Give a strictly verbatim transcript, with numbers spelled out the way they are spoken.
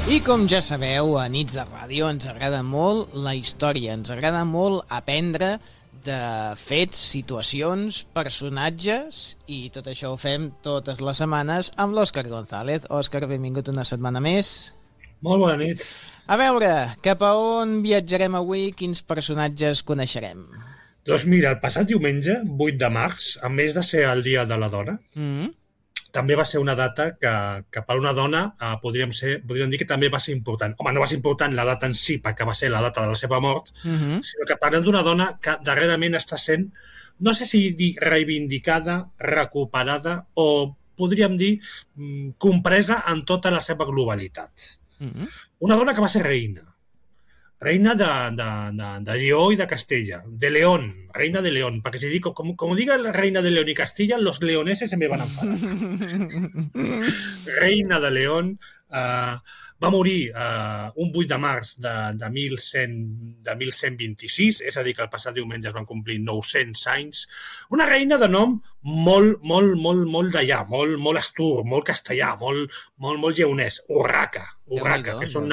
I com ja sabeu, a Nits de Ràdio ens agrada molt la història, ens agrada molt aprendre de fets, situacions, personatges, i tot això ho fem totes les setmanes amb l'Òscar González. Òscar, benvingut una setmana més. Molt bona nit. A veure, cap a on viatjarem avui? Quins personatges coneixerem? Doncs mira, el passat diumenge, vuit de març, a més de ser el Dia de la Dona, mm-hmm. també va ser una data que, que per una dona eh, podríem, ser, podríem dir que també va ser important. Home, no va ser important la data en si, perquè va ser la data de la seva mort, mm-hmm. sinó que parlem d'una dona que darrerament està sent, no sé si dir reivindicada, recuperada, o podríem dir compresa en tota la seva globalitat. Mm-hmm. Una dona que va ser reina. Reina de, de, de, de Lleó i de Castella, de León, reina de León, perquè si dic, com, com diga la reina de León i Castilla, los leoneses se me van a enfadar. Reina de León, eh, va morir eh, un vuit de març de, de, mil cent, de mil cent vint-i-sis, és a dir, que el passat diumenge es van complir nou-cents anys. Una reina de nom molt, molt, molt, molt d'allà, molt, molt astur, molt castellà, molt, molt, molt lleonès, Urraca, Urraca, que són